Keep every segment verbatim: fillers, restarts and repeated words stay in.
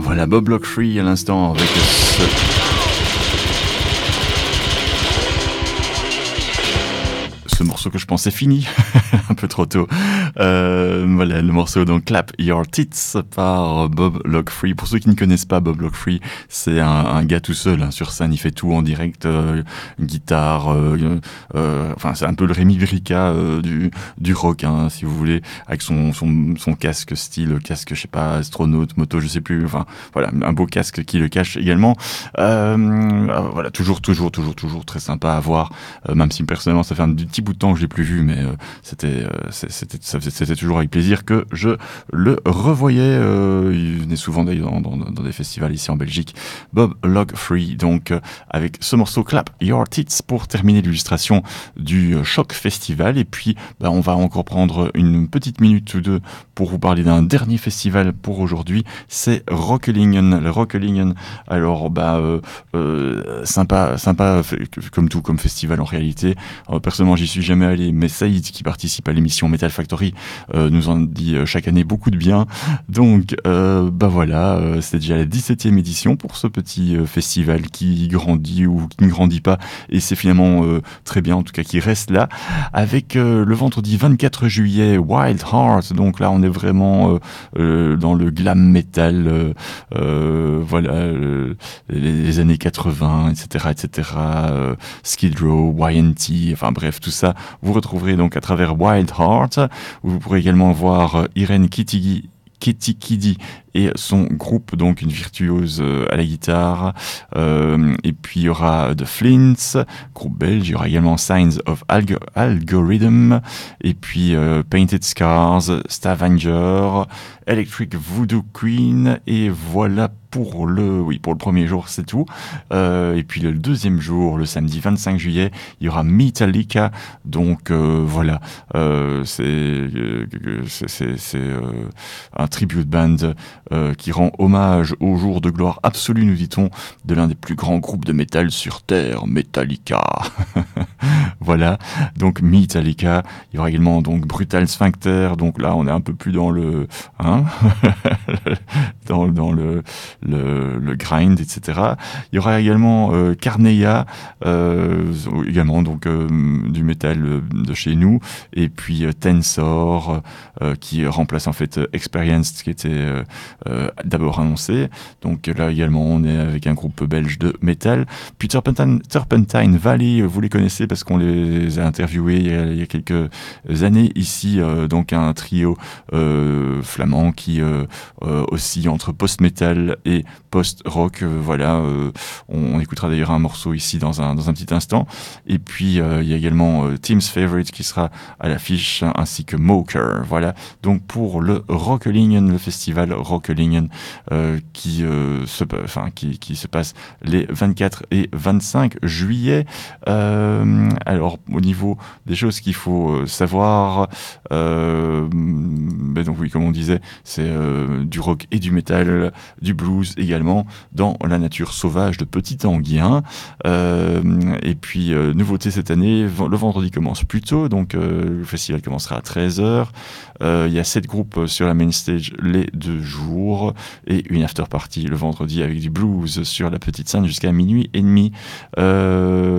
Voilà Bob Lockfree à l'instant avec ce... ce morceau que je pensais fini, un peu trop tôt. Euh, voilà, le morceau donc Clap Your Tits par Bob Lockfree. Pour ceux qui ne connaissent pas Bob Lockfree, c'est un, un gars tout seul hein, sur scène, il fait tout en direct, euh, guitare, euh, euh, enfin c'est un peu le Rémi Brica euh, du, du rock, hein, si vous voulez, avec son, son, son casque style, casque, je sais pas, astronaute, moto, je sais plus, enfin voilà, un beau casque qui le cache également. Euh, voilà, toujours, toujours, toujours, toujours très sympa à voir, euh, même si personnellement ça fait un petit bout de temps que je l'ai plus vu, mais euh, c'était, euh, c'était, c'était, c'était toujours avec plaisir que je le revoyais. Euh, il venait souvent d'ailleurs dans, dans, dans des festivals ici en Belgique. Bob Lockfree, donc euh, avec ce morceau Clap Your Tits pour terminer l'illustration du euh, Choc Festival. Et puis, bah, on va encore prendre une petite minute ou deux pour vous parler d'un dernier festival pour aujourd'hui. C'est Rockelingen. Le Rockelingen, alors bah euh, euh, sympa, sympa comme tout, comme festival en réalité. Alors, personnellement, j'y suis jamais allé, mais Saïd, qui participe à l'émission Metal Factory, euh, nous en dit euh, chaque année beaucoup de bien. Donc, euh, bah voilà, euh, c'est déjà la dix-septième édition pour ce petit euh, festival qui grandit ou qui ne grandit pas, et c'est finalement euh, très bien, en tout cas, qui reste là, avec euh, le vendredi vingt-quatre juillet, Wild Heart. Donc là, on est vraiment euh, euh, dans le glam metal, euh, euh, voilà, euh, les, les années quatre-vingts, et cetera, et cetera. Euh, Skid Row, Y and T, enfin bref, tout ça, vous retrouverez donc à travers Wild Heart, où vous pourrez également voir euh, Irene Kitigi, Ketikidi et son groupe, donc une virtuose euh, à la guitare. Euh, et puis il y aura The Flints, groupe belge. Il y aura également Signs of Alg- Algorithm. Et puis euh, Painted Scars, Stavanger, Electric Voodoo Queen. Et voilà pour le, oui, pour le premier jour, c'est tout. Euh, et puis le deuxième jour, le samedi vingt-cinq juillet, il y aura Metallica. Donc euh, voilà, euh, c'est, euh, c'est, c'est, c'est euh, un tribute band Euh, qui rend hommage au jour de gloire absolue, nous dit-on, de l'un des plus grands groupes de métal sur Terre, Metallica. Voilà, donc Metallica. Il y aura également donc Brutal Sphincter, donc là on est un peu plus dans le, hein, dans, dans le, le, le grind, et cetera. Il y aura également euh, Carneia, euh, également donc euh, du métal de chez nous, et puis euh, Tensor, euh, qui remplace en fait Experienced, qui était euh, Euh, d'abord annoncé. Donc là également on est avec un groupe belge de métal. Puis Turpentine, Turpentine Valley, vous les connaissez parce qu'on les a interviewés il y a, il y a quelques années ici, euh, donc un trio euh, flamand qui euh, euh, oscille entre post-metal et post-rock. Euh, voilà, euh, on, on écoutera d'ailleurs un morceau ici dans un, dans un petit instant. Et puis euh, il y a également euh, Team's Favorite qui sera à l'affiche, ainsi que Moker. Voilà, donc pour le Rockelingen, le festival Rockelingen euh, qui, euh, se, enfin, qui, qui se passe les vingt-quatre et vingt-cinq juillet. Euh, alors au niveau des choses qu'il faut savoir, euh, ben donc oui, comme on disait, c'est euh, du rock et du métal, du blues également, dans la nature sauvage de Petit Anguien. Euh, et puis euh, nouveauté cette année, le vendredi commence plus tôt, donc euh, le festival commencera à treize heures. Euh, il y a sept groupes sur la main stage les deux jours, et une after party le vendredi avec du blues sur la petite scène jusqu'à minuit et demi. Euh,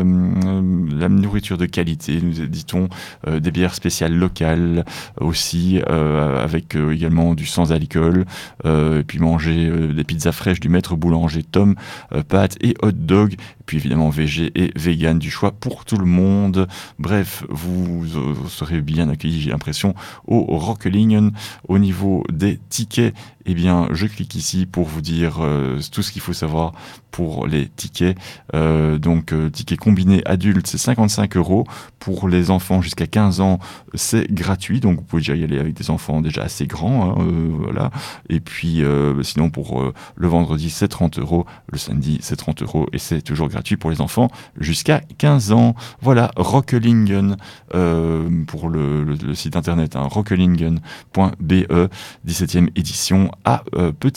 la nourriture de qualité, nous dit-on, euh, des bières spéciales locales aussi, euh, avec euh, également du sans alcool, euh, et puis manger euh, des pizzas fraîches du maître boulanger Tom, euh, pâtes et hot dog, et puis évidemment végé et vegan, du choix pour tout le monde. Bref, vous, vous serez bien accueillis, j'ai l'impression, au Rockelingen. Au niveau des tickets, eh bien, je clique ici pour vous dire euh, tout ce qu'il faut savoir pour les tickets. Euh, donc, euh, ticket combiné adulte, c'est cinquante-cinq euros. Pour les enfants jusqu'à quinze ans, c'est gratuit. Donc, vous pouvez déjà y aller avec des enfants déjà assez grands. Hein, euh, voilà. Et puis, euh, sinon, pour euh, le vendredi, c'est trente euros. Le samedi, c'est trente euros. Et c'est toujours gratuit pour les enfants jusqu'à quinze ans. Voilà, Rockelingen, euh, pour le, le, le site internet, hein, rockelingen point b e, dix-septième édition à euh, Petit